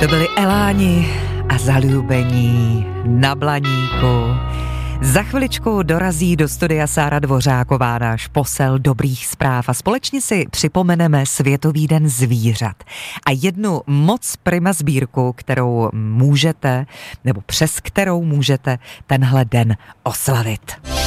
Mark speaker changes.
Speaker 1: To byli Eláni a Zalúbení na Blaníku. Za chviličku dorazí do studia Sára Dvořáková, náš posel dobrých zpráv, a společně si připomeneme Světový den zvířat a jednu moc prima sbírku, kterou můžete, nebo přes kterou můžete tenhle den oslavit.